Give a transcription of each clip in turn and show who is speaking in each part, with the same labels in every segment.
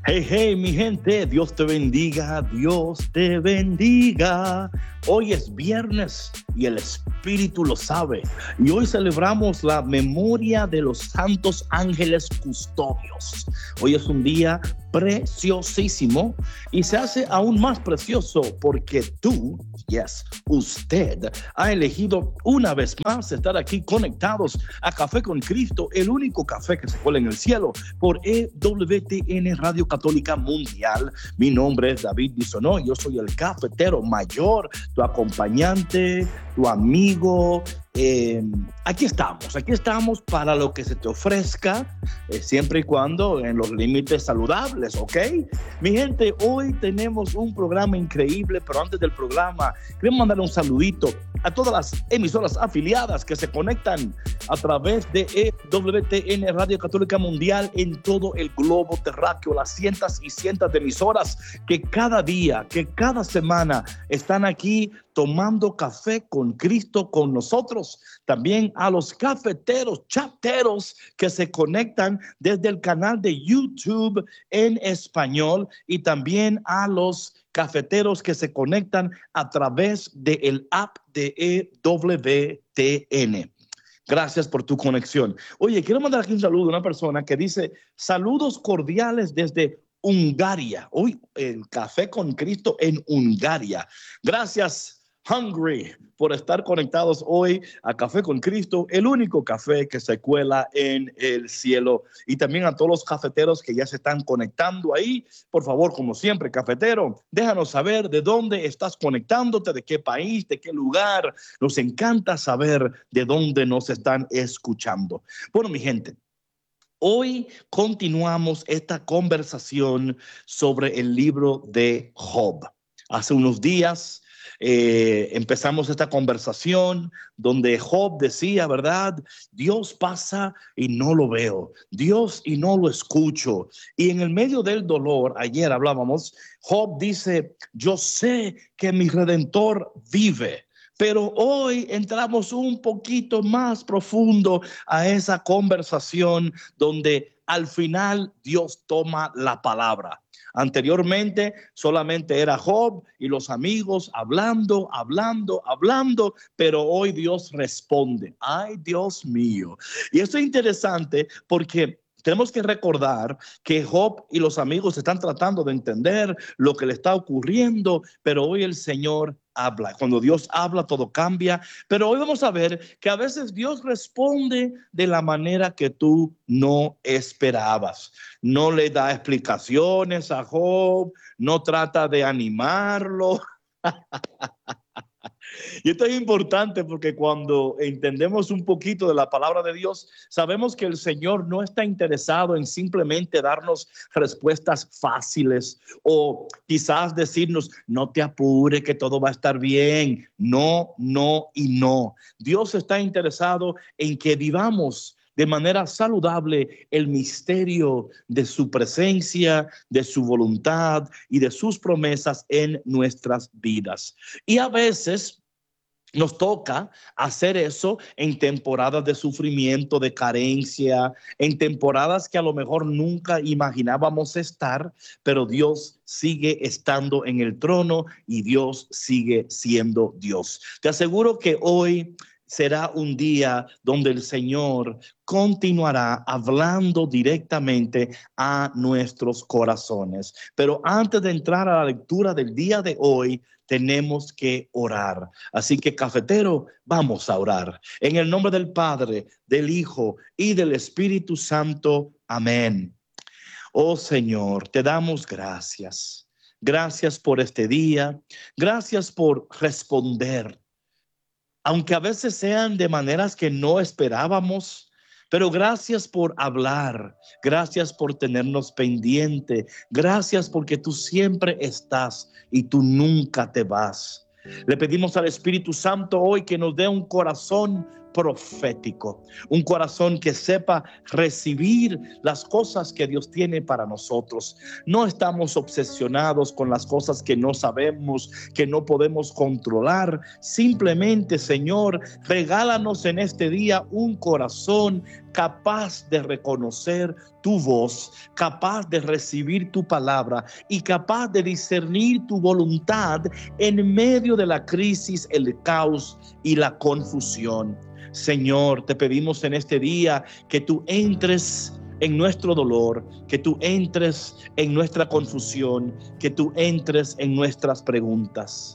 Speaker 1: Hey, hey, mi gente, Dios te bendiga, Dios te bendiga. Hoy es viernes y el Espíritu lo sabe. Y hoy celebramos la memoria de los santos ángeles custodios. Hoy es un día preciosísimo y se hace aún más precioso porque usted ha elegido una vez más estar aquí conectados a Café con Cristo, el único café que se cuela en el cielo por EWTN Radio Católica Mundial. Mi nombre es David Bisonó, yo soy el cafetero mayor, tu acompañante, tu amigo. Aquí estamos para lo que se te ofrezca, siempre y cuando en los límites saludables, ¿ok? Mi gente, hoy tenemos un programa increíble, pero antes del programa queremos mandar un saludito a todas las emisoras afiliadas que se conectan a través de EWTN Radio Católica Mundial en todo el globo terráqueo, las cientos y cientos de emisoras que cada día, que cada semana están aquí tomando café con Cristo con nosotros. También a los cafeteros, chateros que se conectan desde el canal de YouTube en español y también a los cafeteros que se conectan a través del app de EWTN. Gracias por tu conexión. Oye, quiero mandar aquí un saludo a una persona que dice: saludos cordiales desde Hungaria. Hoy el Café con Cristo en Hungaria. Gracias, Hungary, por estar conectados hoy a Café con Cristo, el único café que se cuela en el cielo. Y también a todos los cafeteros que ya se están conectando ahí. Por favor, como siempre, cafetero, déjanos saber de dónde estás conectándote, de qué país, de qué lugar. Nos encanta saber de dónde nos están escuchando. Bueno, mi gente, hoy continuamos esta conversación sobre el libro de Job. Hace unos días empezamos esta conversación donde Job decía, ¿verdad? Dios pasa y no lo veo, Dios y no lo escucho. Y en el medio del dolor, ayer hablábamos, Job dice: yo sé que mi Redentor vive. Pero hoy entramos un poquito más profundo a esa conversación donde al final Dios toma la palabra. Anteriormente solamente era Job y los amigos hablando, pero hoy Dios responde. ¡Ay, Dios mío! Y esto es interesante porque tenemos que recordar que Job y los amigos están tratando de entender lo que le está ocurriendo, pero hoy el Señor habla. Cuando Dios habla, todo cambia. Pero hoy vamos a ver que a veces Dios responde de la manera que tú no esperabas. No le da explicaciones a Job, no trata de animarlo. Y esto es importante porque cuando entendemos un poquito de la palabra de Dios, sabemos que el Señor no está interesado en simplemente darnos respuestas fáciles o quizás decirnos: no te apures, que todo va a estar bien. No, no y no. Dios está interesado en que vivamos de manera saludable el misterio de su presencia, de su voluntad y de sus promesas en nuestras vidas. Y a veces nos toca hacer eso en temporadas de sufrimiento, de carencia, en temporadas que a lo mejor nunca imaginábamos estar, pero Dios sigue estando en el trono y Dios sigue siendo Dios. Te aseguro que hoy será un día donde el Señor continuará hablando directamente a nuestros corazones. Pero antes de entrar a la lectura del día de hoy, tenemos que orar. Así que, cafetero, vamos a orar. En el nombre del Padre, del Hijo y del Espíritu Santo. Amén. Oh Señor, te damos gracias. Gracias por este día. Gracias por responder, aunque a veces sean de maneras que no esperábamos. Pero gracias por hablar, gracias por tenernos pendiente, gracias porque tú siempre estás y tú nunca te vas. Le pedimos al Espíritu Santo hoy que nos dé un corazón profético, un corazón que sepa recibir las cosas que Dios tiene para nosotros. No estamos obsesionados con las cosas que no sabemos, que no podemos controlar. Simplemente, Señor, regálanos en este día un corazón capaz de reconocer tu voz, capaz de recibir tu palabra y capaz de discernir tu voluntad en medio de la crisis, el caos y la confusión. Señor, te pedimos en este día que tú entres en nuestro dolor, que tú entres en nuestra confusión, que tú entres en nuestras preguntas.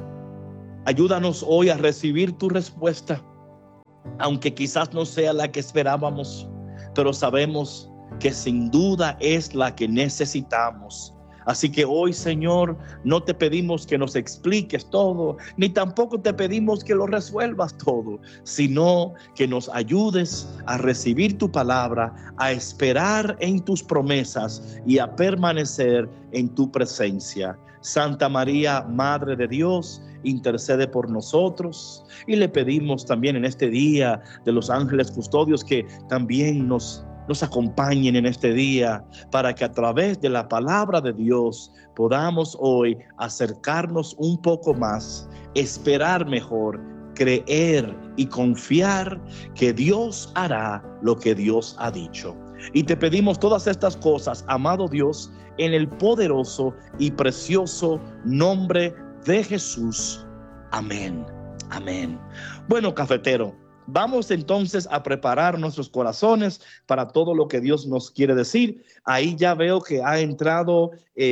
Speaker 1: Ayúdanos hoy a recibir tu respuesta, aunque quizás no sea la que esperábamos, pero sabemos que sin duda es la que necesitamos. Así que hoy, Señor, no te pedimos que nos expliques todo, ni tampoco te pedimos que lo resuelvas todo, sino que nos ayudes a recibir tu palabra, a esperar en tus promesas y a permanecer en tu presencia. Santa María, Madre de Dios, intercede por nosotros, y le pedimos también en este día de los ángeles custodios que también nos acompañen en este día, para que a través de la palabra de Dios podamos hoy acercarnos un poco más, esperar mejor, creer y confiar que Dios hará lo que Dios ha dicho. Y te pedimos todas estas cosas, amado Dios, en el poderoso y precioso nombre de Jesús. Amén. Amén. Bueno, cafetero, vamos entonces a preparar nuestros corazones para todo lo que Dios nos quiere decir. Ahí ya veo que ha entrado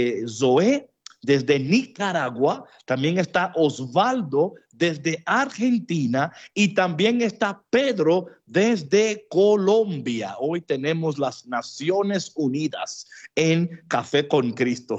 Speaker 1: Zoé desde Nicaragua, también está Osvaldo desde Argentina y también está Pedro desde Colombia. Hoy tenemos las Naciones Unidas en Café con Cristo.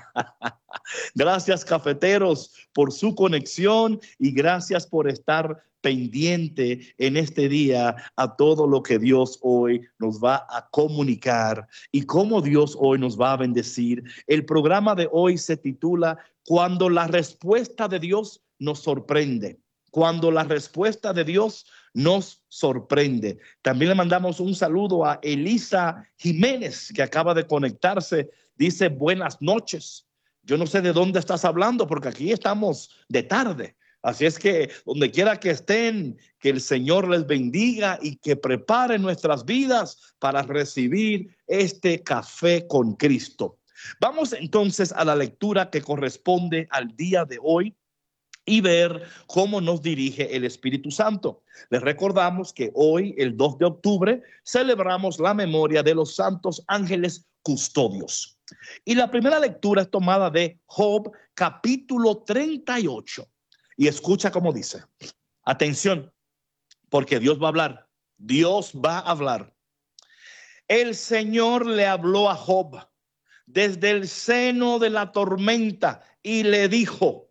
Speaker 1: Gracias, cafeteros, por su conexión y gracias por estar pendiente en este día a todo lo que Dios hoy nos va a comunicar y cómo Dios hoy nos va a bendecir. El programa de hoy se titula Cuando la respuesta de Dios nos sorprende. Cuando la respuesta de Dios nos sorprende. También le mandamos un saludo a Elisa Jiménez, que acaba de conectarse. Dice buenas noches. Yo no sé de dónde estás hablando, porque aquí estamos de tarde. Así es que donde quiera que estén, que el Señor les bendiga y que prepare nuestras vidas para recibir este café con Cristo. Vamos entonces a la lectura que corresponde al día de hoy y ver cómo nos dirige el Espíritu Santo. Les recordamos que hoy, el 2 de octubre, celebramos la memoria de los santos ángeles custodios. Y la primera lectura es tomada de Job, capítulo 38. Y escucha cómo dice. Atención, porque Dios va a hablar. Dios va a hablar. El Señor le habló a Job desde el seno de la tormenta y le dijo,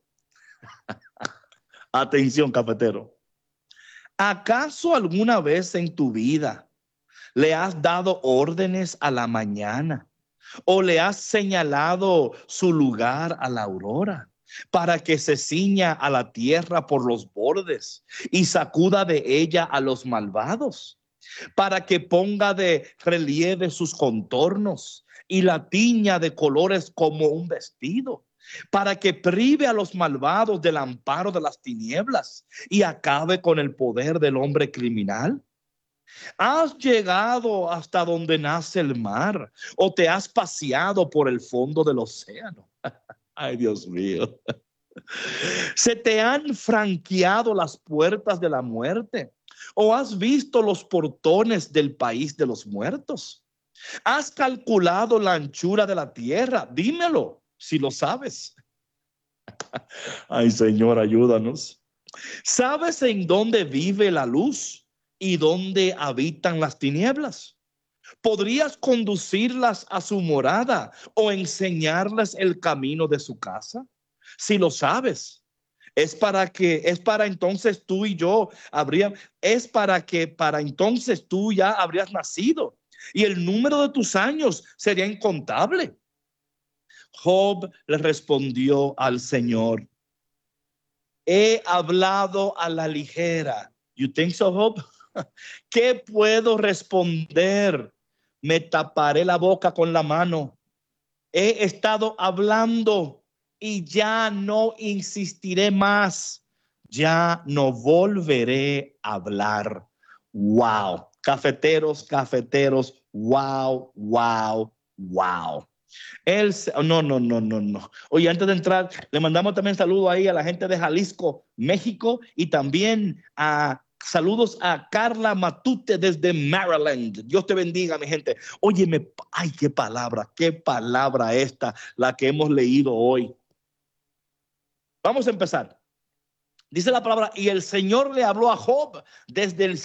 Speaker 1: atención, cafetero, ¿acaso alguna vez en tu vida le has dado órdenes a la mañana o le has señalado su lugar a la aurora, para que se ciña a la tierra por los bordes y sacuda de ella a los malvados, para que ponga de relieve sus contornos y la tiña de colores como un vestido, para que prive a los malvados del amparo de las tinieblas y acabe con el poder del hombre criminal? ¿Has llegado hasta donde nace el mar o te has paseado por el fondo del océano? Ay, Dios mío. ¿Se te han franqueado las puertas de la muerte o has visto los portones del país de los muertos? ¿Has calculado la anchura de la tierra? Dímelo si lo sabes. Ay, Señor, ayúdanos. ¿Sabes en dónde vive la luz y dónde habitan las tinieblas? ¿Podrías conducirlas a su morada o enseñarles el camino de su casa? Si lo sabes, es para entonces tú y yo para entonces tú ya habrías nacido y el número de tus años sería incontable. Job le respondió al Señor: he hablado a la ligera You think so, Job? ¿Qué puedo responder? Me taparé la boca con la mano. He estado hablando y ya no insistiré más. Ya no volveré a hablar. Wow. Cafeteros, wow, wow, wow. No. Oye, antes de entrar, le mandamos también saludos ahí a la gente de Jalisco, México, y también saludos a Carla Matute desde Maryland. Dios te bendiga, mi gente. Óyeme, ay, qué palabra esta, la que hemos leído hoy. Vamos a empezar. Dice la palabra, y el Señor le habló a Job desde el